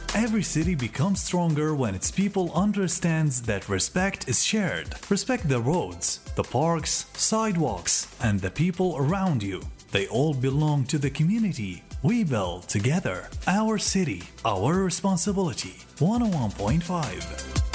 Every city becomes stronger when its people understands that respect is shared. Respect the roads, the parks, sidewalks, and the people around you. They all belong to the community. We build together. Our city, our responsibility. 101.5.